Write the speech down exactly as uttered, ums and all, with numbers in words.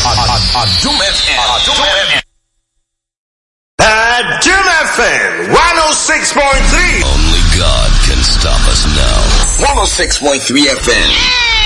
Adum F M. Adum F M. Adum F M one oh six point three. Only God can stop us now. one oh six point three F M.